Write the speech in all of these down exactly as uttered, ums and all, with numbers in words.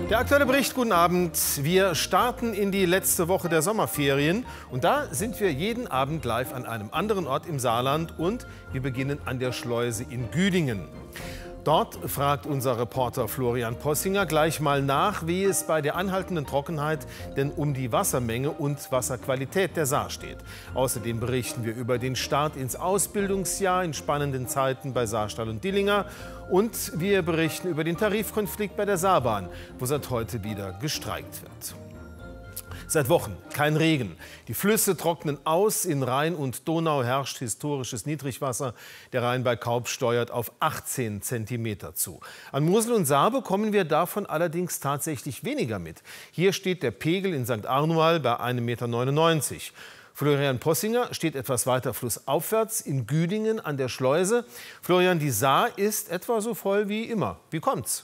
Der aktuelle Bericht, guten Abend. Wir starten in die letzte Woche der Sommerferien und da sind wir jeden Abend live an einem anderen Ort im Saarland und wir beginnen an der Schleuse in Güdingen. Dort fragt unser Reporter Florian Possinger gleich mal nach, wie es bei der anhaltenden Trockenheit denn um die Wassermenge und Wasserqualität der Saar steht. Außerdem berichten wir über den Start ins Ausbildungsjahr in spannenden Zeiten bei Saarstahl und Dillinger. Und wir berichten über den Tarifkonflikt bei der Saarbahn, wo seit heute wieder gestreikt wird. Seit Wochen kein Regen. Die Flüsse trocknen aus. In Rhein und Donau herrscht historisches Niedrigwasser. Der Rhein bei Kaub steuert auf achtzehn Zentimeter zu. An Mosel und Saar bekommen wir davon allerdings tatsächlich weniger mit. Hier steht der Pegel in Sankt Arnual bei einem Meter neunundneunzig. Florian Possinger steht etwas weiter flussaufwärts in Güdingen an der Schleuse. Florian, die Saar ist etwa so voll wie immer. Wie kommt's?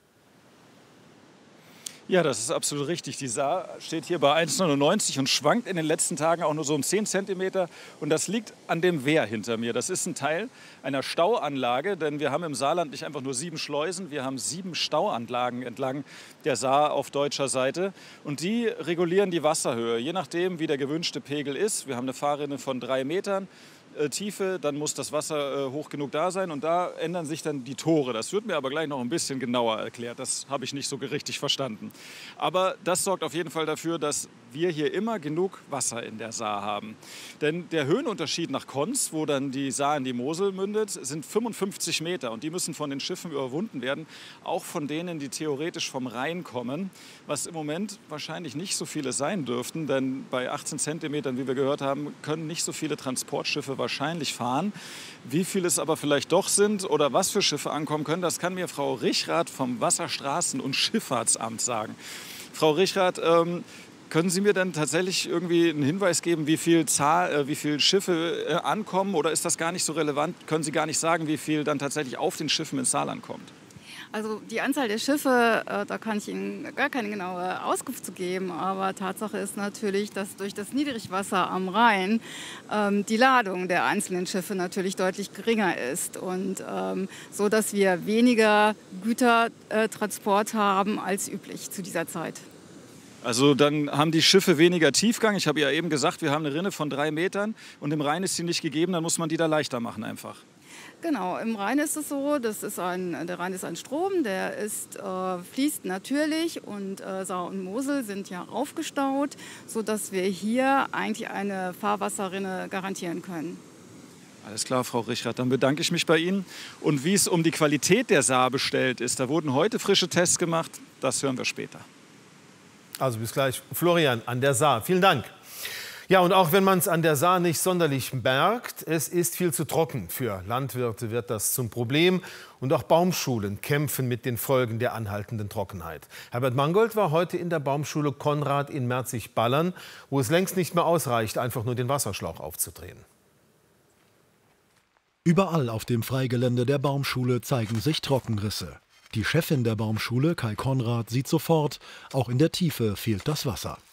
Ja, das ist absolut richtig. Die Saar steht hier bei eins neunundneunzig und schwankt in den letzten Tagen auch nur so um zehn Zentimeter. Und das liegt an dem Wehr hinter mir. Das ist ein Teil einer Stauanlage, denn wir haben im Saarland nicht einfach nur sieben Schleusen, wir haben sieben Stauanlagen entlang der Saar auf deutscher Seite. Und die regulieren die Wasserhöhe, je nachdem, wie der gewünschte Pegel ist. Wir haben eine Fahrrinne von drei Metern. Tiefe, dann muss das Wasser äh, hoch genug da sein und da ändern sich dann die Tore. Das wird mir aber gleich noch ein bisschen genauer erklärt. Das habe ich nicht so richtig verstanden. Aber das sorgt auf jeden Fall dafür, dass wir hier immer genug Wasser in der Saar haben. Denn der Höhenunterschied nach Konz, wo dann die Saar in die Mosel mündet, sind fünfundfünfzig Meter und die müssen von den Schiffen überwunden werden, auch von denen, die theoretisch vom Rhein kommen, was im Moment wahrscheinlich nicht so viele sein dürften, denn bei achtzehn Zentimetern, wie wir gehört haben, können nicht so viele Transportschiffe wahrscheinlich fahren. Wie viele es aber vielleicht doch sind oder was für Schiffe ankommen können, das kann mir Frau Richrath vom Wasserstraßen- und Schifffahrtsamt sagen. Frau Richrath, ähm, können Sie mir dann tatsächlich irgendwie einen Hinweis geben, wie viel, Zahl, äh, wie viel Schiffe äh, ankommen? Oder ist das gar nicht so relevant? Können Sie gar nicht sagen, wie viel dann tatsächlich auf den Schiffen ins Saarland kommt? Also die Anzahl der Schiffe, äh, da kann ich Ihnen gar keine genaue Auskunft zu geben. Aber Tatsache ist natürlich, dass durch das Niedrigwasser am Rhein ähm, die Ladung der einzelnen Schiffe natürlich deutlich geringer ist. Und ähm, so, dass wir weniger Gütertransport äh, haben als üblich zu dieser Zeit. Also dann haben die Schiffe weniger Tiefgang. Ich habe ja eben gesagt, wir haben eine Rinne von drei Metern und im Rhein ist sie nicht gegeben, dann muss man die da leichter machen einfach. Genau, im Rhein ist es so, das ist ein, der Rhein ist ein Strom, der ist, äh, fließt natürlich und äh, Saar und Mosel sind ja aufgestaut, sodass wir hier eigentlich eine Fahrwasserrinne garantieren können. Alles klar, Frau Richrath, dann bedanke ich mich bei Ihnen. Und wie es um die Qualität der Saar bestellt ist, da wurden heute frische Tests gemacht, das hören wir später. Also bis gleich, Florian an der Saar. Vielen Dank. Ja, und auch wenn man es an der Saar nicht sonderlich merkt, es ist viel zu trocken. Für Landwirte wird das zum Problem. Und auch Baumschulen kämpfen mit den Folgen der anhaltenden Trockenheit. Herbert Mangold war heute in der Baumschule Konrad in Merzig-Ballern, wo es längst nicht mehr ausreicht, einfach nur den Wasserschlauch aufzudrehen. Überall auf dem Freigelände der Baumschule zeigen sich Trockenrisse. Die Chefin der Baumschule, Kai Konrad, sieht sofort, auch in der Tiefe fehlt das Wasser.